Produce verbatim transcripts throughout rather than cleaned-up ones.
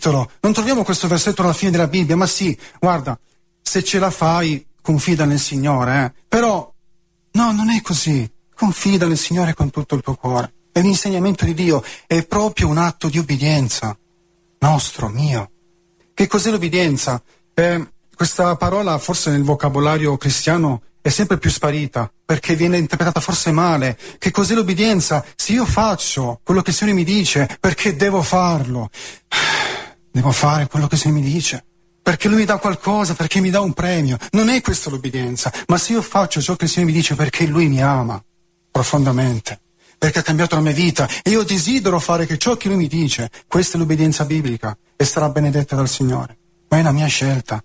capitolo, non troviamo questo versetto alla fine della Bibbia, ma sì, guarda, se ce la fai, confida nel Signore, eh. Però, no, non è così, confida nel Signore con tutto il tuo cuore. È l'insegnamento di Dio, è proprio un atto di obbedienza, nostro, mio. Che cos'è l'obbedienza? Eh, questa parola forse nel vocabolario cristiano è sempre più sparita, perché viene interpretata forse male. Che cos'è l'obbedienza? Se io faccio quello che il Signore mi dice, perché devo farlo? Devo fare quello che il Signore mi dice, perché Lui mi dà qualcosa, perché mi dà un premio. Non è questa l'obbedienza, ma se io faccio ciò che il Signore mi dice perché Lui mi ama profondamente, perché ha cambiato la mia vita e io desidero fare che ciò che Lui mi dice, questa è l'obbedienza biblica e sarà benedetta dal Signore. Ma è la mia scelta.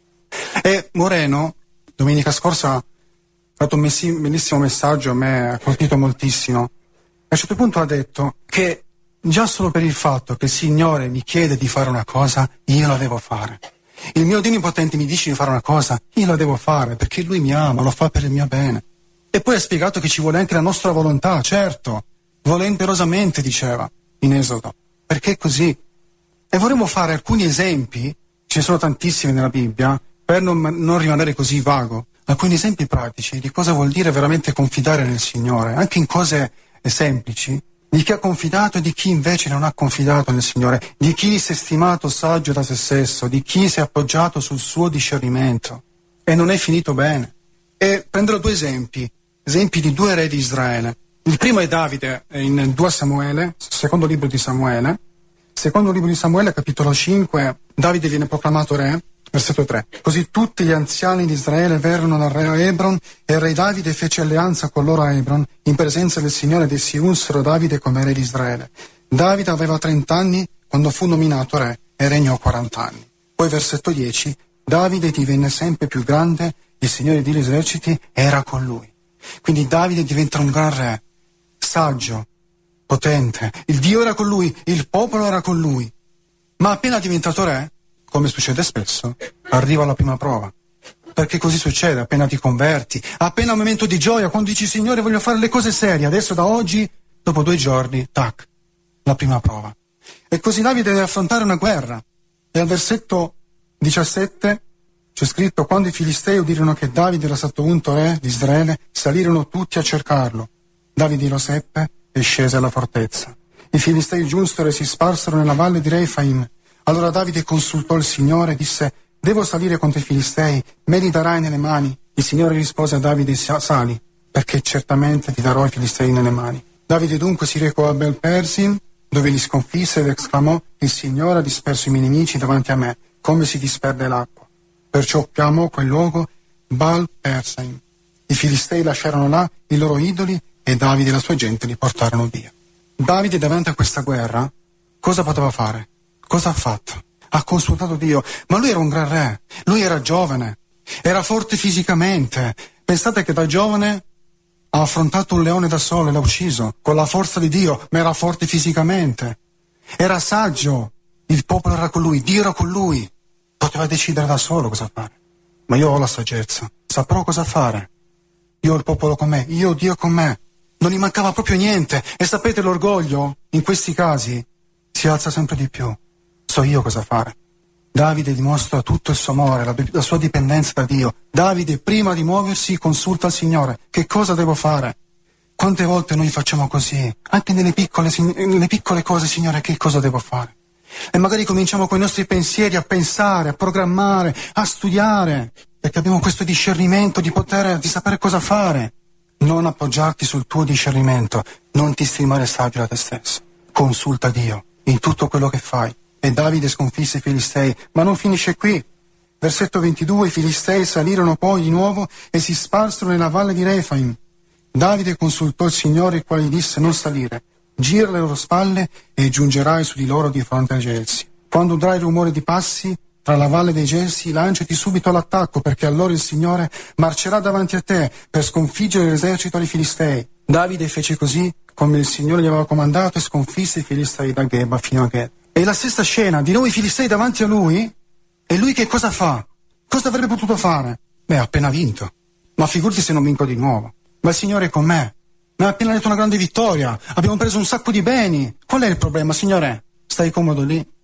E Moreno, domenica scorsa, ha dato un messi- bellissimo messaggio, a me ha colpito moltissimo. A un certo punto ha detto che già solo per il fatto che il Signore mi chiede di fare una cosa, io la devo fare. Il mio Dio Onnipotente mi dice di fare una cosa, io la devo fare, perché Lui mi ama, lo fa per il mio bene. E poi ha spiegato che ci vuole anche la nostra volontà, certo, volenterosamente, diceva, in Esodo, perché è così. E vorremmo fare alcuni esempi, ce ne sono tantissimi nella Bibbia, per non, non rimanere così vago, alcuni esempi pratici di cosa vuol dire veramente confidare nel Signore, anche in cose semplici, di chi ha confidato e di chi invece non ha confidato nel Signore, di chi si è stimato saggio da se stesso, di chi si è appoggiato sul suo discernimento e non è finito bene. E prenderò due esempi, esempi di due re di Israele. Il primo è Davide in due Samuele, secondo libro di Samuele, secondo libro di Samuele, capitolo cinque, Davide viene proclamato re. Versetto tre. Così tutti gli anziani di Israele verrono dal re a Hebron e il re Davide fece alleanza con loro a Hebron in presenza del Signore ed essi unsero Davide come re di Israele. Davide aveva trent'anni quando fu nominato re e regnò quaranta anni. Poi versetto dieci. Davide divenne sempre più grande, il Signore degli eserciti era con lui. Quindi Davide diventa un gran re, saggio, potente. Il Dio era con lui, il popolo era con lui. Ma appena diventato re, come succede spesso, arriva la prima prova. Perché così succede, appena ti converti, appena un momento di gioia, quando dici Signore voglio fare le cose serie, adesso da oggi, dopo due giorni, tac, la prima prova. E così Davide deve affrontare una guerra. E al versetto diciassette c'è scritto: quando i Filistei udirono che Davide era stato unto re di Israele, salirono tutti a cercarlo. Davide lo seppe e scese alla fortezza. I Filistei giunsero e si sparsero nella valle di Refaim. Allora Davide consultò il Signore e disse: devo salire contro i Filistei, me li darai nelle mani? Il Signore rispose a Davide: sali, perché certamente ti darò i Filistei nelle mani. Davide dunque si recò a Bel-Persim, dove li sconfisse ed esclamò: il Signore ha disperso i miei nemici davanti a me, come si disperde l'acqua. Perciò chiamò quel luogo Baal-Persim. I Filistei lasciarono là i loro idoli e Davide e la sua gente li portarono via. Davide davanti a questa guerra cosa poteva fare? Cosa ha fatto? Ha consultato Dio, ma lui era un gran re, lui era giovane, era forte fisicamente. Pensate che da giovane ha affrontato un leone da solo e l'ha ucciso, con la forza di Dio, ma era forte fisicamente. Era saggio, il popolo era con lui, Dio era con lui, poteva decidere da solo cosa fare. Ma io ho la saggezza, saprò cosa fare. Io ho il popolo con me, io ho Dio con me. Non gli mancava proprio niente. E sapete, l'orgoglio, in questi casi, si alza sempre di più. So io cosa fare. Davide dimostra tutto il suo amore, la, la sua dipendenza da Dio. Davide, prima di muoversi, consulta il Signore. Che cosa devo fare? Quante volte noi facciamo così? Anche nelle piccole, nelle piccole cose, Signore, che cosa devo fare? E magari cominciamo con i nostri pensieri a pensare, a programmare, a studiare, perché abbiamo questo discernimento di poter, di sapere cosa fare. Non appoggiarti sul tuo discernimento, non ti stimare saggio da te stesso. Consulta Dio in tutto quello che fai. E Davide sconfisse i Filistei, ma non finisce qui. Versetto ventidue, i Filistei salirono poi di nuovo e si sparsero nella valle di Refaim. Davide consultò il Signore, il quale gli disse: non salire, gira le loro spalle e giungerai su di loro di fronte ai Gelsi. Quando udrai il rumore di passi tra la valle dei Gelsi, lanciati subito all'attacco, perché allora il Signore marcerà davanti a te per sconfiggere l'esercito dei Filistei. Davide fece così come il Signore gli aveva comandato e sconfisse i Filistei da Geba fino a Ged. E la stessa scena, di nuovo i Filistei davanti a lui, e lui che cosa fa? Cosa avrebbe potuto fare? Beh, ha appena vinto. Ma figurati se non vinco di nuovo. Ma il Signore è con me. Mi ha appena detto una grande vittoria. Abbiamo preso un sacco di beni. Qual è il problema, Signore? Stai comodo lì.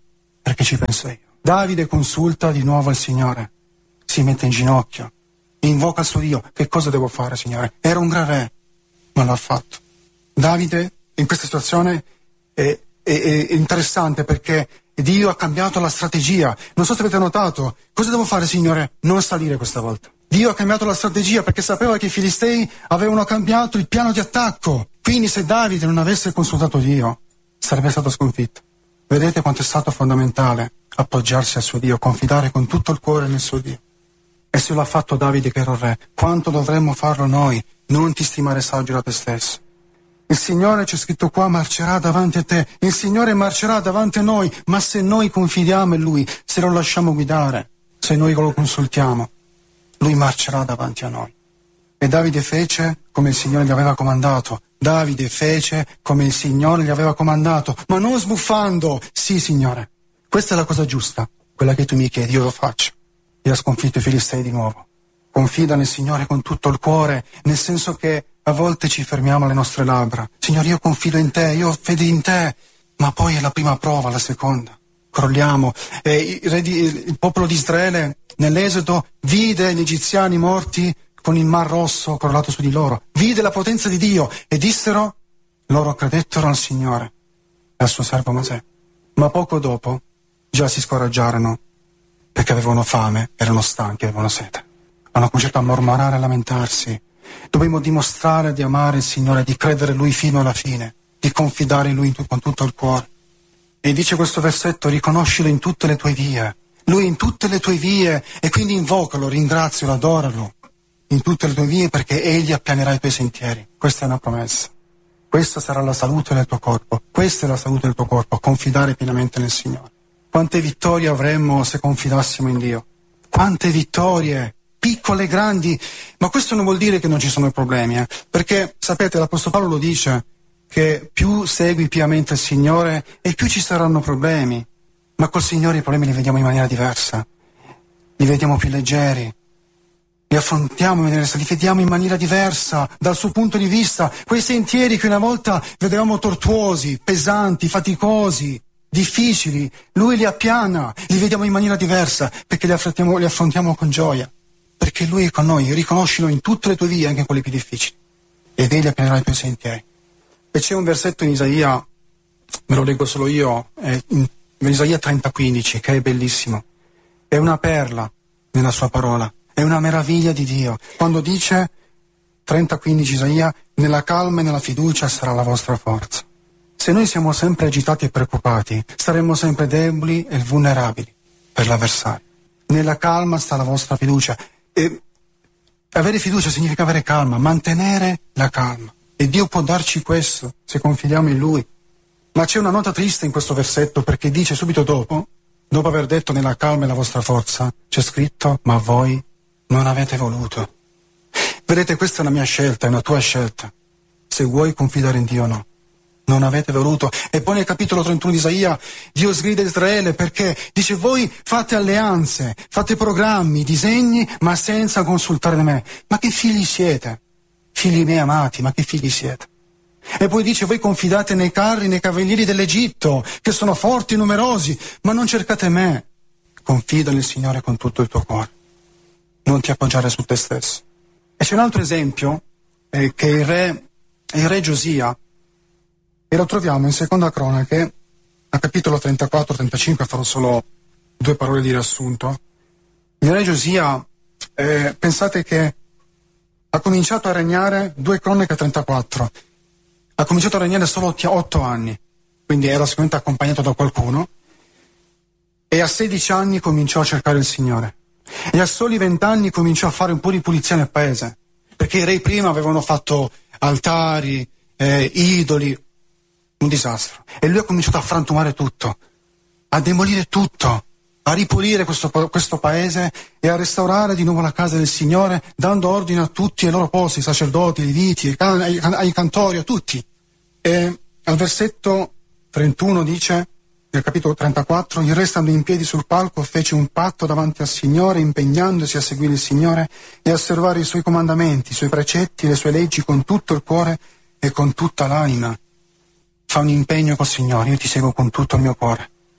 perché ci penso io. Davide consulta di nuovo il Signore, si mette in ginocchio, invoca il suo Dio. Che cosa devo fare, Signore? Era un gran re, ma l'ha fatto. Davide in questa situazione è, è, è interessante perché Dio ha cambiato la strategia. Non so se avete notato, cosa devo fare, Signore? Non salire questa volta. Dio ha cambiato la strategia perché sapeva che i Filistei avevano cambiato il piano di attacco. Quindi se Davide non avesse consultato Dio, sarebbe stato sconfitto. Vedete quanto è stato fondamentale appoggiarsi al suo Dio, confidare con tutto il cuore nel suo Dio. E se lo ha fatto Davide che era il re, quanto dovremmo farlo noi? Non ti stimare saggio da te stesso. Il Signore, c'è scritto qua, marcerà davanti a te. Il Signore marcerà davanti a noi, ma se noi confidiamo in Lui, se lo lasciamo guidare, se noi lo consultiamo, Lui marcerà davanti a noi. E Davide fece come il Signore gli aveva comandato. Davide fece come il Signore gli aveva comandato, ma non sbuffando. Sì, Signore, questa è la cosa giusta, quella che tu mi chiedi, io lo faccio. E ha sconfitto i Filistei di nuovo. Confida nel Signore con tutto il cuore, nel senso che a volte ci fermiamo alle nostre labbra. Signore, io confido in te, io ho fede in te, ma poi è la prima prova, la seconda. Crolliamo. E il, re di, il popolo di Israele nell'Esodo vide gli egiziani morti con il Mar Rosso crollato su di loro. Vide la potenza di Dio e dissero, loro credettero al Signore e al suo servo Mosè. Ma poco dopo già si scoraggiarono perché avevano fame, erano stanchi, avevano sete. Hanno cominciato a mormorare, a lamentarsi. Dobbiamo dimostrare di amare il Signore, di credere in Lui fino alla fine, di confidare in Lui con tutto il cuore. E dice questo versetto, riconoscilo in tutte le tue vie. Lui in tutte le tue vie, e quindi invocalo, ringrazialo, adoralo in tutte le tue vie, perché Egli appianerà i tuoi sentieri. Questa è una promessa. Questa sarà la salute del tuo corpo. Questa è la salute del tuo corpo, confidare pienamente nel Signore. Quante vittorie avremmo se confidassimo in Dio? Quante vittorie, piccole e grandi, ma questo non vuol dire che non ci sono problemi, eh? Perché, sapete, l'Apostolo Paolo lo dice, che più segui piamente il Signore e più ci saranno problemi, ma col Signore i problemi li vediamo in maniera diversa, li vediamo più leggeri, li affrontiamo, li vediamo in maniera diversa, dal suo punto di vista. Quei sentieri che una volta vedevamo tortuosi, pesanti, faticosi, difficili, Lui li appiana, li vediamo in maniera diversa, perché li affrontiamo, li affrontiamo con gioia, perché Lui è con noi. Riconoscilo in tutte le tue vie, anche in quelle più difficili, ed Egli appianerà i tuoi sentieri. E c'è un versetto in Isaia, me lo leggo solo io, è in, in Isaia trenta quindici, che è bellissimo, è una perla nella sua parola, è una meraviglia di Dio, quando dice, trenta quindici Isaia, nella calma e nella fiducia sarà la vostra forza. Se noi siamo sempre agitati e preoccupati, saremmo sempre deboli e vulnerabili per l'avversario. Nella calma sta la vostra fiducia. E avere fiducia significa avere calma, mantenere la calma. E Dio può darci questo se confidiamo in Lui. Ma c'è una nota triste in questo versetto, perché dice subito dopo, dopo aver detto nella calma è la vostra forza, c'è scritto, ma voi non avete voluto. Vedete, questa è una mia scelta, è una tua scelta. Se vuoi confidare in Dio o no. Non avete voluto. E poi nel capitolo trentuno di Isaia Dio sgrida Israele perché dice, voi fate alleanze, fate programmi, disegni, ma senza consultare me. Ma che figli siete? Figli miei amati, ma che figli siete? E poi dice, voi confidate nei carri, nei cavalieri dell'Egitto, che sono forti e numerosi, ma non cercate me. Confida nel Signore con tutto il tuo cuore. Non ti appoggiare su te stesso. E c'è un altro esempio, eh, che il re, il re Giosia, e lo troviamo in Seconda Cronache, a capitolo trentaquattro trentacinque, farò solo due parole di riassunto. Il re Giosia, eh, pensate che ha cominciato a regnare, due Cronache trentaquattro, ha cominciato a regnare solo otto anni, quindi era sicuramente accompagnato da qualcuno, e a sedici anni cominciò a cercare il Signore. E a soli venti anni cominciò a fare un po' di pulizia nel paese, perché i re prima avevano fatto altari, eh, idoli, un disastro. E lui ha cominciato a frantumare tutto, a demolire tutto, a ripulire questo, questo paese e a restaurare di nuovo la casa del Signore, dando ordine a tutti ai loro posti, ai sacerdoti, ai leviti, ai, can- ai, ai cantori, a tutti. E al versetto trentuno dice, nel capitolo trentaquattro, il re stando in piedi sul palco fece un patto davanti al Signore, impegnandosi a seguire il Signore e a osservare i suoi comandamenti, i suoi precetti e le sue leggi con tutto il cuore e con tutta l'anima. Fa un impegno col Signore, io ti seguo con tutto il mio cuore.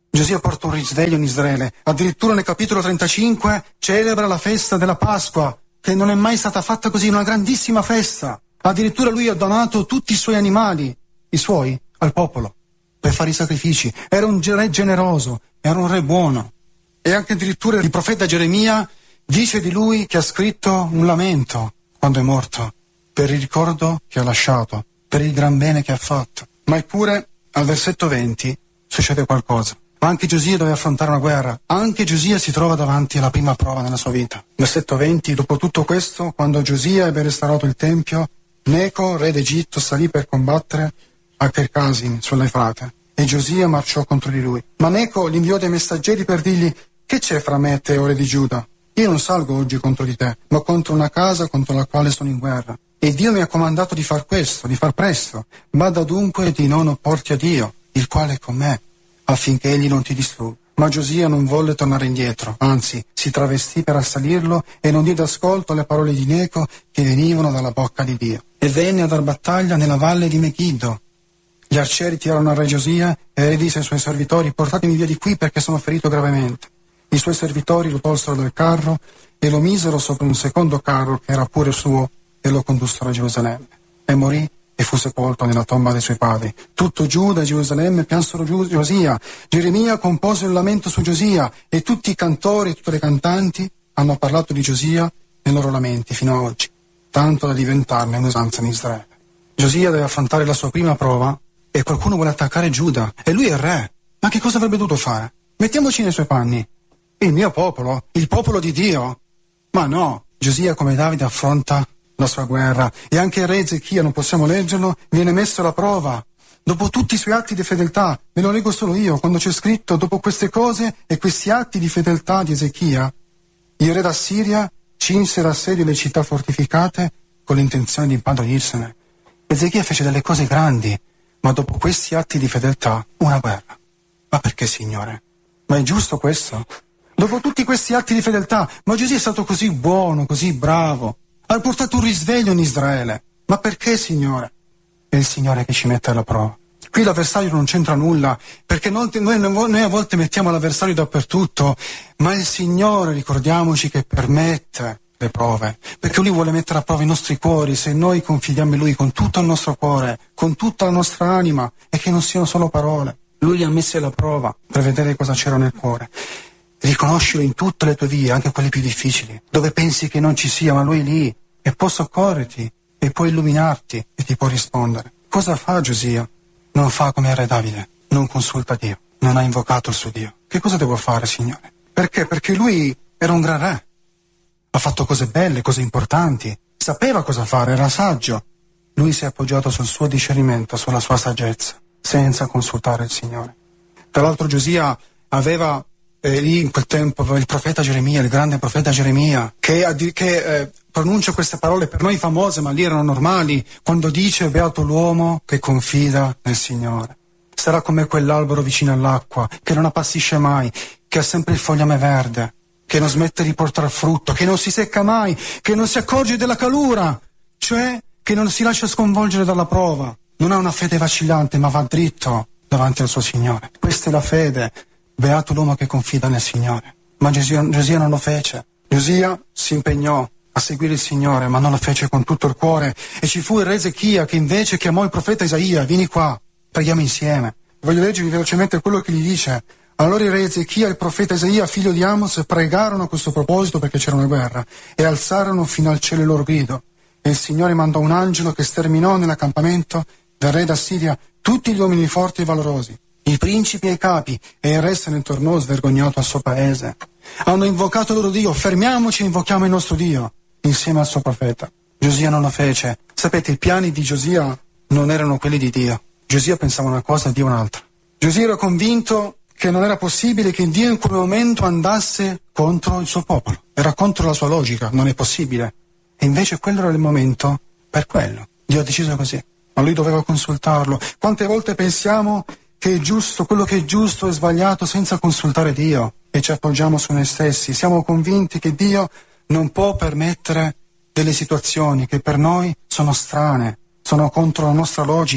Giosia porta un risveglio in Israele. Addirittura nel capitolo trentacinque celebra la festa della Pasqua, che non è mai stata fatta così, una grandissima festa. Addirittura lui ha donato tutti i suoi animali, i suoi, al popolo, per fare i sacrifici. Era un re generoso, era un re buono. E anche addirittura il profeta Geremia dice di lui che ha scritto un lamento quando è morto, per il ricordo che ha lasciato, per il gran bene che ha fatto. Ma eppure, al versetto venti, succede qualcosa. Anche Giosia deve affrontare una guerra, anche Giosia si trova davanti alla prima prova nella sua vita. Versetto venti, dopo tutto questo, quando Giosia ebbe restaurato il Tempio, Neco, re d'Egitto, salì per combattere a Chercasin, sull'Eufrate, e Giosia marciò contro di lui. Ma Neco gli inviò dei messaggeri per dirgli: che c'è fra me e te, o re di Giuda? Io non salgo oggi contro di te, ma contro una casa contro la quale sono in guerra. E Dio mi ha comandato di far questo, di far presto. Vada dunque di non opporti a Dio, il quale è con me, affinché egli non ti distrugga. Ma Giosia non volle tornare indietro, anzi si travestì per assalirlo e non diede ascolto alle parole di Neco che venivano dalla bocca di Dio. E venne a dar battaglia nella valle di Megiddo. Gli arcieri tirarono a re Giosia e disse ai suoi servitori: portatemi via di qui perché sono ferito gravemente. I suoi servitori lo tolsero dal carro e lo misero sopra un secondo carro che era pure suo e lo condussero a Gerusalemme. E morì e fu sepolto nella tomba dei suoi padri. Tutto Giuda e Gerusalemme piansero Giosia. Geremia compose un lamento su Giosia e tutti i cantori e tutte le cantanti hanno parlato di Giosia nei loro lamenti fino a oggi, tanto da diventarne un'usanza in Israele. Giosia deve affrontare la sua prima prova e qualcuno vuole attaccare Giuda e lui è il re. Ma che cosa avrebbe dovuto fare? Mettiamoci nei suoi panni. Il mio popolo? Il popolo di Dio? Ma no, Giosia come Davide affronta la sua guerra, e anche il re Ezechia, non possiamo leggerlo, viene messo alla prova. Dopo tutti i suoi atti di fedeltà, ve lo leggo solo io, quando c'è scritto: dopo queste cose e questi atti di fedeltà di Ezechia, il re d'Assiria cinse d'assedio le città fortificate con l'intenzione di impadronirsene. Ezechia fece delle cose grandi, ma dopo questi atti di fedeltà, una guerra. Ma perché, Signore? Ma è giusto questo? Dopo tutti questi atti di fedeltà, ma Giosia è stato così buono, così bravo, ha portato un risveglio in Israele. Ma perché, Signore? È il Signore che ci mette alla prova. Qui l'avversario non c'entra nulla, perché noi, noi, noi a volte mettiamo l'avversario dappertutto, ma è il Signore, ricordiamoci, che permette le prove, perché Lui vuole mettere a prova i nostri cuori, se noi confidiamo in Lui con tutto il nostro cuore, con tutta la nostra anima, e che non siano solo parole. Lui li ha messi alla prova per vedere cosa c'era nel cuore. Riconoscilo in tutte le tue vie, anche quelle più difficili, dove pensi che non ci sia, ma Lui è lì e può soccorrerti e può illuminarti e ti può rispondere. Cosa fa Giosia? Non fa come il re Davide, non consulta Dio, non ha invocato il suo Dio. Che cosa devo fare, Signore? Perché? Perché lui era un gran re, ha fatto cose belle, cose importanti, sapeva cosa fare, era saggio. Lui si è appoggiato sul suo discernimento, sulla sua saggezza, senza consultare il Signore. Tra l'altro Giosia aveva eh, lì in quel tempo il profeta Geremia, il grande profeta Geremia, che, che eh, pronuncia queste parole per noi famose, ma lì erano normali, quando dice: beato l'uomo che confida nel Signore. Sarà come quell'albero vicino all'acqua, che non appassisce mai, che ha sempre il fogliame verde, che non smette di portare frutto, che non si secca mai, che non si accorge della calura, cioè che non si lascia sconvolgere dalla prova. Non ha una fede vacillante, ma va dritto davanti al suo Signore. Questa è la fede. Beato l'uomo che confida nel Signore. Ma Giosia, Giosia non lo fece. Giosia si impegnò a seguire il Signore, ma non lo fece con tutto il cuore. E ci fu il re Ezechia che invece chiamò il profeta Isaia: vieni qua, preghiamo insieme. Voglio leggervi velocemente quello che gli dice. Allora il re Ezechia e il profeta Isaia, figlio di Amos, pregarono a questo proposito, perché c'era una guerra, e alzarono fino al cielo il loro grido. E il Signore mandò un angelo che sterminò nell'accampamento del re d'Assiria tutti gli uomini forti e valorosi, i principi e i capi, e il re se ne tornò svergognato al suo paese. Hanno invocato il loro Dio: fermiamoci e invochiamo il nostro Dio, insieme al suo profeta. Giosia non lo fece. Sapete, i piani di Giosia non erano quelli di Dio. Giosia pensava una cosa e Dio un'altra. Giosia era convinto che non era possibile che Dio in quel momento andasse contro il suo popolo. Era contro la sua logica, non è possibile. E invece quello era il momento per quello. Dio ha deciso così, ma lui doveva consultarlo. Quante volte pensiamo che è giusto, quello che è giusto è sbagliato senza consultare Dio, e ci appoggiamo su noi stessi. Siamo convinti che Dio non può permettere delle situazioni che per noi sono strane, sono contro la nostra logica,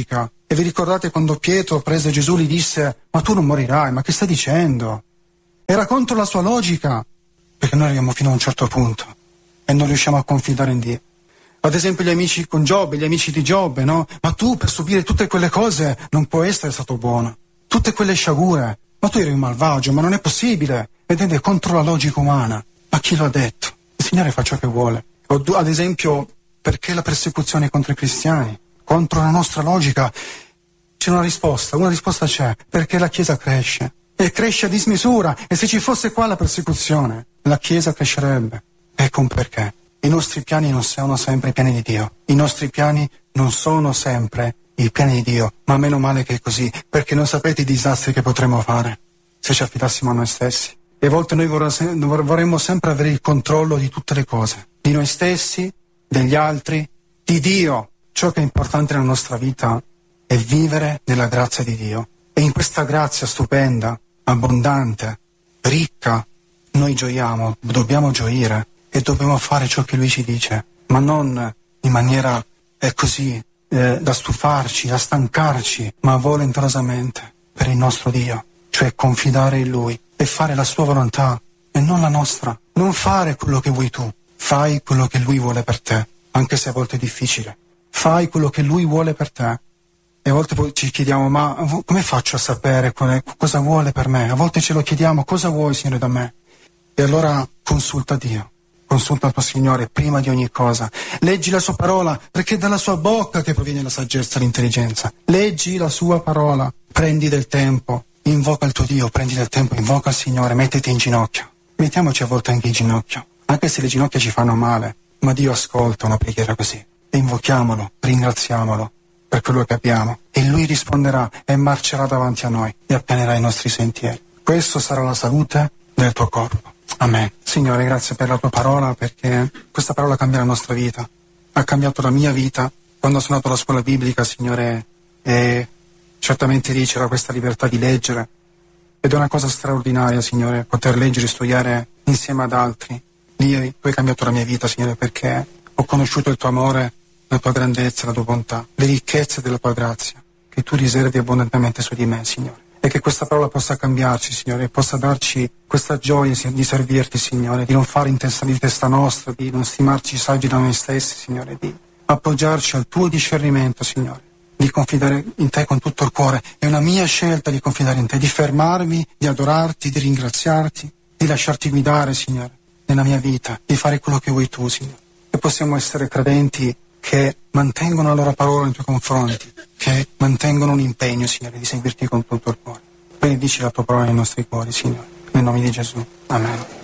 E vi ricordate quando Pietro prese Gesù gli disse: ma tu non morirai, ma che stai dicendo? Era contro la sua logica, perché noi arriviamo fino a un certo punto e non riusciamo a confidare in Dio. Ad esempio gli amici con Giobbe, gli amici di Giobbe, no? Ma tu per subire tutte quelle cose non puoi essere stato buono. Tutte quelle sciagure, ma tu eri un malvagio, ma non è possibile. Vedete, è contro la logica umana. Ma chi lo ha detto? Il Signore fa ciò che vuole. O, ad esempio, perché la persecuzione contro i cristiani? Contro la nostra logica? C'è una risposta, una risposta c'è, perché la Chiesa cresce. E cresce a dismisura. E se ci fosse qua la persecuzione, la Chiesa crescerebbe. Ecco un perché. I nostri piani non sono sempre i piani di Dio. I nostri piani non sono sempre i piani di Dio. Ma meno male che è così, perché non sapete i disastri che potremmo fare se ci affidassimo a noi stessi. E a volte noi vorremmo sempre avere il controllo di tutte le cose. Di noi stessi, degli altri, di Dio. Ciò che è importante nella nostra vita è vivere nella grazia di Dio. E in questa grazia stupenda, abbondante, ricca, noi gioiamo, dobbiamo gioire. E dobbiamo fare ciò che Lui ci dice, ma non in maniera eh, così eh, da stufarci, da stancarci, ma volenterosamente per il nostro Dio, cioè confidare in Lui e fare la Sua volontà e non la nostra. Non fare quello che vuoi tu, fai quello che Lui vuole per te, anche se a volte è difficile. Fai quello che Lui vuole per te. E a volte poi ci chiediamo, ma come faccio a sapere cosa vuole per me? A volte ce lo chiediamo, cosa vuoi, Signore, da me? E allora consulta Dio. Consulta il tuo Signore prima di ogni cosa. Leggi la sua parola, perché è dalla sua bocca che proviene la saggezza e l'intelligenza. Leggi la sua parola, prendi del tempo, invoca il tuo Dio, prendi del tempo, invoca il Signore, mettiti in ginocchio. Mettiamoci a volte anche in ginocchio, anche se le ginocchia ci fanno male, ma Dio ascolta una preghiera così. E invochiamolo, ringraziamolo per quello che abbiamo. E Lui risponderà e marcerà davanti a noi e appianerà i nostri sentieri. Questo sarà la salute del tuo corpo. Amen. Signore, grazie per la tua parola, perché questa parola cambia la nostra vita. Ha cambiato la mia vita quando sono andato alla scuola biblica, Signore, e certamente lì c'era questa libertà di leggere. Ed è una cosa straordinaria, Signore, poter leggere e studiare insieme ad altri. Lì tu hai cambiato la mia vita, Signore, perché ho conosciuto il tuo amore, la tua grandezza, la tua bontà, le ricchezze della tua grazia, che tu riservi abbondantemente su di me, Signore. E che questa parola possa cambiarci, Signore, e possa darci questa gioia di servirti, Signore, di non fare in testa di testa nostra, di non stimarci saggi da noi stessi, Signore, di appoggiarci al tuo discernimento, Signore, di confidare in te con tutto il cuore. È una mia scelta di confidare in te, di fermarmi, di adorarti, di ringraziarti, di lasciarti guidare, Signore, nella mia vita, di fare quello che vuoi tu, Signore. E possiamo essere credenti che mantengono la loro parola nei tuoi confronti, che mantengono un impegno, Signore, di seguirti con tutto il cuore. Benedici la tua parola nei nostri cuori, Signore. Nel nome di Gesù. Amen.